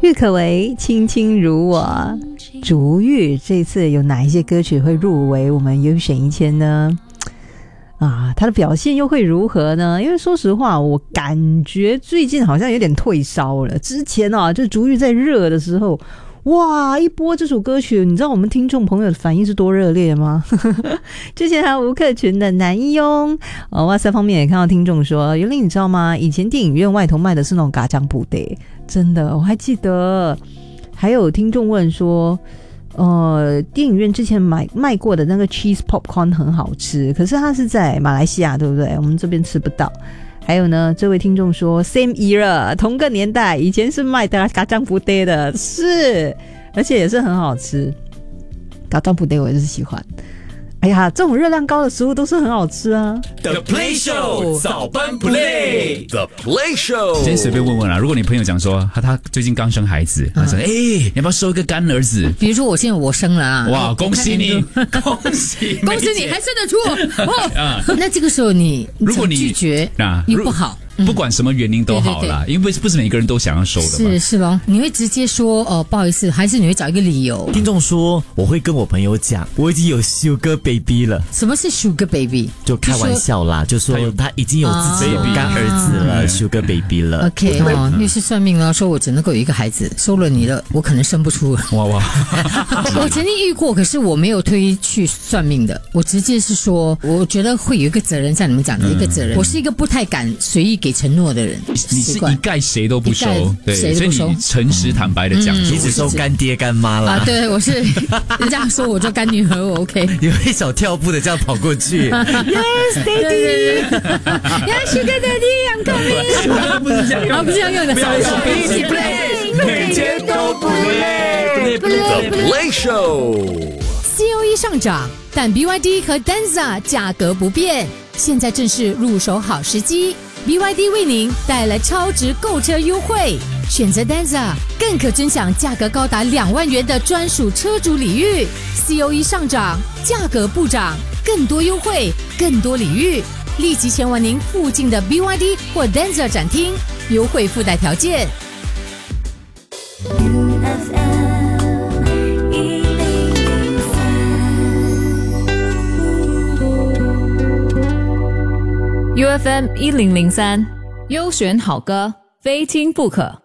郁可唯轻轻如我，竹玉这次有哪一些歌曲会入围我们优选1000呢？他的表现又会如何呢？因为说实话，我感觉最近好像有点退烧了。之前就竹玉在热的时候，哇，一播这首歌曲，你知道我们听众朋友的反应是多热烈吗？之前还有吴克群的男佣，哇塞，方面也看到听众说，尤玲你知道吗？以前电影院外头卖的是那种嘎酱布的，真的，我还记得。还有听众问说，电影院之前卖过的那个 cheese popcorn 很好吃，可是它是在马来西亚，对不对？我们这边吃不到。还有呢，这位听众说 same era 同个年代，以前是卖的嘎酱布袋的，是，而且也是很好吃。嘎酱布袋我也是喜欢。哎呀，这种热量高的食物都是很好吃啊。 The Play Show 早班 Play The Play Show 今天随便问问啦，如果你朋友讲说他最近刚生孩子，他说你要不要收一个干儿子？ 比如说我现在我生了啊， 哇，恭喜你，恭喜你还生得出那这个时候如果你拒绝又不好， 不管什么原因都好啦，因为不是每个人都想要收的嘛。 是咯，你会直接说不好意思，还是你会找一个理由？ 听众说我会跟我朋友讲，我已经有 Sugar Baby 了。 什么是 Sugar Baby？ 就开玩笑啦，就说他已经有自己有干儿子了，Sugar Baby 了。 OK 又是算命了，说我只能够有一个孩子，收了你了，我可能生不出。 哇！ 我曾经遇过，可是我没有推去算命的，我直接是说，我觉得会有一个责任，像你们讲的一个责任。我是一个不太敢随意给承诺的人， 你是一概谁都不收，对，所以你诚实坦白的讲， 你只收干爹干妈啦。 对，我是人家说我做干女儿，我 OK。 你会小跳步的这样跑过去 ，Yes Daddy，Yes Sugar Daddy，I'm coming。不是这样用，不是这样用的。 一起 play， 每天都不累。The Play Show。COE 上涨，但 BYD 和 Denza 价格不变，现在正是入手好时机。BYD 为您带来超值购车优惠，选择 Denza 更可尊享价格高达2万元的专属车主礼遇。COE 上涨，价格不涨，更多优惠，更多礼遇，立即前往您附近的 BYD 或 Denza 展厅，优惠附带条件。 UFM 1003，优选好歌，非听不可。